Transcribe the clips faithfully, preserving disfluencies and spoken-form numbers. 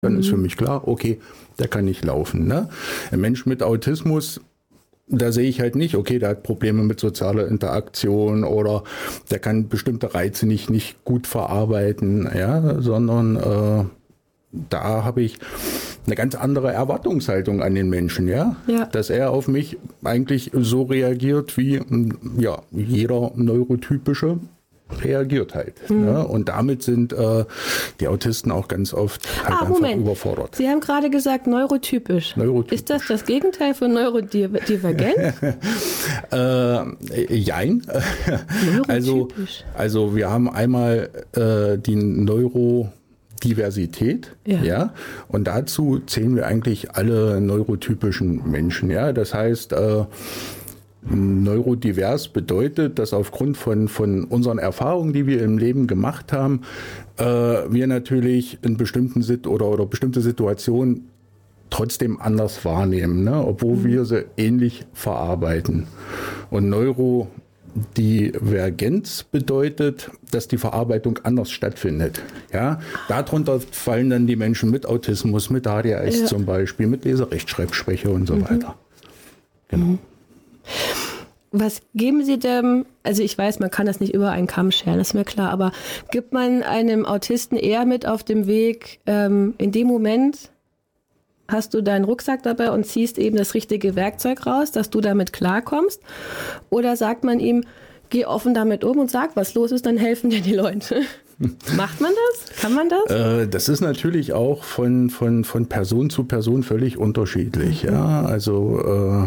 Dann mhm. ist für mich klar, okay, der kann nicht laufen. Ne? Ein Mensch mit Autismus, da sehe ich halt nicht, okay, der hat Probleme mit sozialer Interaktion oder der kann bestimmte Reize nicht, nicht gut verarbeiten, ja, sondern äh, da habe ich eine ganz andere Erwartungshaltung an den Menschen, ja? Ja. Dass er auf mich eigentlich so reagiert, wie ja, jeder Neurotypische reagiert halt. Mhm. Ne? Und damit sind äh, die Autisten auch ganz oft halt ah, einfach Moment. überfordert. Sie haben gerade gesagt neurotypisch. neurotypisch. Ist das das Gegenteil von Neurodivergenz? äh, jein. also, also wir haben einmal äh, die Neurodiversität, ja. ja, und dazu zählen wir eigentlich alle neurotypischen Menschen. Ja, das heißt, äh, neurodivers bedeutet, dass aufgrund von, von unseren Erfahrungen, die wir im Leben gemacht haben, äh, wir natürlich in bestimmten Sit oder, oder bestimmte Situationen trotzdem anders wahrnehmen, ne? Obwohl mhm. wir sie ähnlich verarbeiten. Und Neurodivergenz bedeutet, dass die Verarbeitung anders stattfindet. Ja? Darunter fallen dann die Menschen mit Autismus, mit A D H S ja. zum Beispiel, mit Leserechtschreibschwäche und so mhm. weiter. Genau. Mhm. Was geben Sie dem, also ich weiß, man kann das nicht über einen Kamm scheren, das ist mir klar, aber gibt man einem Autisten eher mit auf dem Weg, ähm, in dem Moment hast du deinen Rucksack dabei und ziehst eben das richtige Werkzeug raus, dass du damit klarkommst? Oder sagt man ihm, geh offen damit um und sag, was los ist, dann helfen dir die Leute? Macht man das? Kann man das? Äh, das ist natürlich auch von, von, von Person zu Person völlig unterschiedlich. Mhm. Ja, also äh,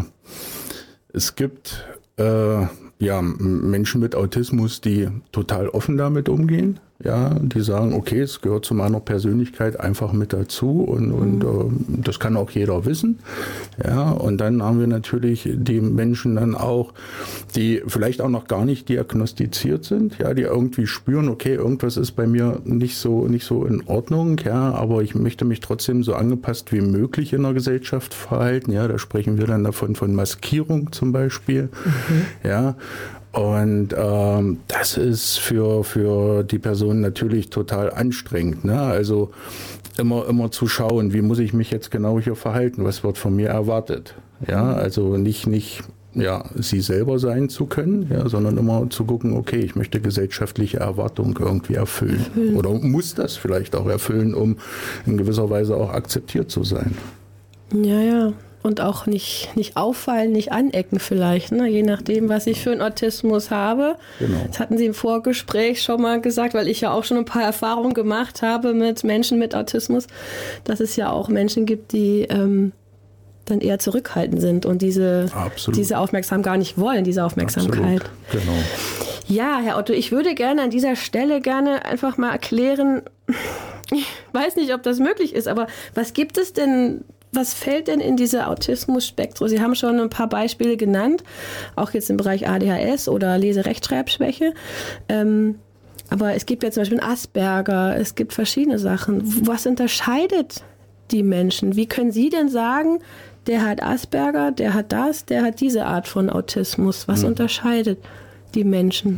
es gibt äh, ja, Menschen mit Autismus, die total offen damit umgehen. Ja, die sagen, okay, es gehört zu meiner Persönlichkeit einfach mit dazu und, und äh, das kann auch jeder wissen. Ja, und dann haben wir natürlich die Menschen dann auch, die vielleicht auch noch gar nicht diagnostiziert sind, ja, die irgendwie spüren, okay, irgendwas ist bei mir nicht so, nicht so in Ordnung, ja, aber ich möchte mich trotzdem so angepasst wie möglich in der Gesellschaft verhalten. Ja, da sprechen wir dann davon von Maskierung zum Beispiel. Mhm. Ja. Und ähm, das ist für, für die Person natürlich total anstrengend. Ne? Also immer, immer zu schauen, wie muss ich mich jetzt genau hier verhalten, was wird von mir erwartet. Ja, also nicht, nicht ja, sie selber sein zu können, ja, sondern immer zu gucken, okay, ich möchte gesellschaftliche Erwartungen irgendwie erfüllen. erfüllen. Oder muss das vielleicht auch erfüllen, um in gewisser Weise auch akzeptiert zu sein. Ja, ja. Und auch nicht, nicht auffallen, nicht anecken vielleicht, ne? Je nachdem, was ich für einen Autismus habe. Genau. Das hatten Sie im Vorgespräch schon mal gesagt, weil ich ja auch schon ein paar Erfahrungen gemacht habe mit Menschen mit Autismus, dass es ja auch Menschen gibt, die ähm, dann eher zurückhaltend sind und diese, diese Aufmerksamkeit gar nicht wollen, diese Aufmerksamkeit. Absolut. Genau. Ja, Herr Otto, ich würde gerne an dieser Stelle gerne einfach mal erklären, ich weiß nicht, ob das möglich ist, aber was gibt es denn, was fällt denn in diese Autismus-Spektrum? Sie haben schon ein paar Beispiele genannt, auch jetzt im Bereich A D H S oder Leserechtschreibschwäche. Ähm, aber es gibt ja zum Beispiel Asperger, es gibt verschiedene Sachen. Was unterscheidet die Menschen? Wie können Sie denn sagen, der hat Asperger, der hat das, der hat diese Art von Autismus? Was mhm. unterscheidet die Menschen? Mhm.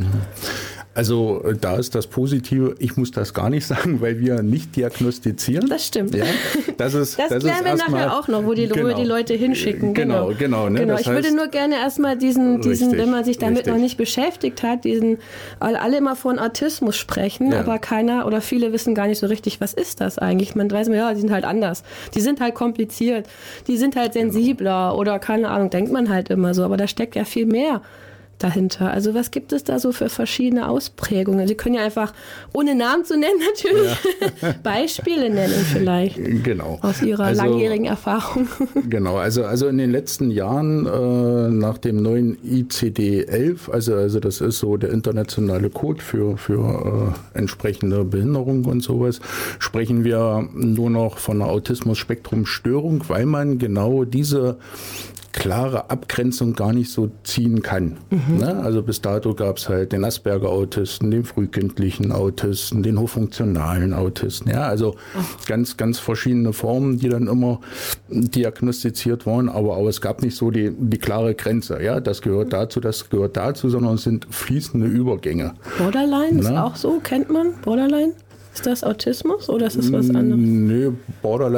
Also da ist das Positive, ich muss das gar nicht sagen, weil wir nicht diagnostizieren. Das stimmt. Ja, das ist, das, das klären ist wir nachher mal, auch noch, wo, die, genau, wo wir die Leute hinschicken. Genau, genau. genau, ne, genau. das ich heißt, würde nur gerne erstmal diesen, diesen richtig, wenn man sich damit richtig. noch nicht beschäftigt hat, diesen, alle immer von Autismus sprechen, ja. aber keiner oder viele wissen gar nicht so richtig, was ist das eigentlich. Man weiß immer, ja, die sind halt anders. Die sind halt kompliziert, die sind halt sensibler genau. oder keine Ahnung, denkt man halt immer so. Aber da steckt ja viel mehr dahinter. Also was gibt es da so für verschiedene Ausprägungen? Sie können ja einfach, ohne Namen zu nennen natürlich, ja. Beispiele nennen vielleicht. Genau. Aus Ihrer also, langjährigen Erfahrung. Genau, also, also in den letzten Jahren äh, nach dem neuen I C D elf, also, also das ist so der internationale Code für, für äh, entsprechende Behinderung und sowas, sprechen wir nur noch von einer Autismus-Spektrum-Störung, weil man genau diese klare Abgrenzung gar nicht so ziehen kann. Mhm. Ne? Also bis dato gab es halt den Asperger-Autisten, den frühkindlichen Autisten, den hochfunktionalen Autisten. Ja, also Ach. ganz, ganz verschiedene Formen, die dann immer diagnostiziert wurden, aber, aber es gab nicht so die, die klare Grenze. Ja, das gehört dazu, das gehört dazu, sondern es sind fließende Übergänge. Borderline ne? ist auch so, kennt man? Borderline? Ist das Autismus oder ist das was anderes? Nee, Borderline